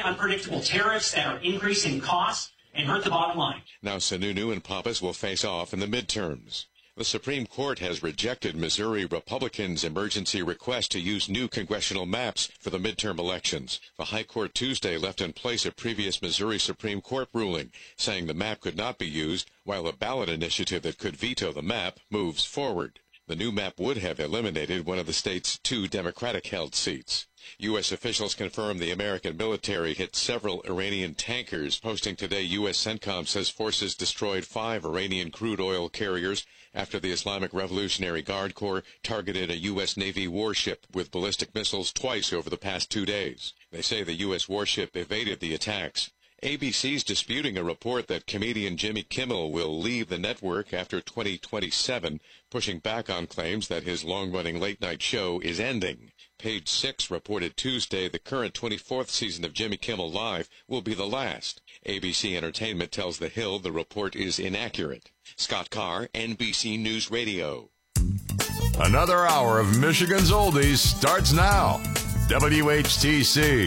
unpredictable tariffs that are increasing costs and hurt the bottom line. Now Sununu and Pappas will face off in the midterms. The Supreme Court has rejected Missouri Republicans' emergency request to use new congressional maps for the midterm elections. The High Court Tuesday left in place a previous Missouri Supreme Court ruling, saying the map could not be used, while a ballot initiative that could veto the map moves forward. The new map would have eliminated one of the state's 2 Democratic-held seats. U.S. officials confirm the American military hit several Iranian tankers. Posting today, U.S. CENTCOM says forces destroyed 5 Iranian crude oil carriers after the Islamic Revolutionary Guard Corps targeted a U.S. Navy warship with ballistic missiles twice over the past 2 days. They say the U.S. warship evaded the attacks. ABC's disputing a report that comedian Jimmy Kimmel will leave the network after 2027, pushing back on claims that his long-running late-night show is ending. Page 6 reported Tuesday the current 24th season of Jimmy Kimmel Live will be the last. ABC Entertainment tells The Hill the report is inaccurate. Scott Carr, NBC News Radio. Another hour of Michigan's Oldies starts now. WHTC.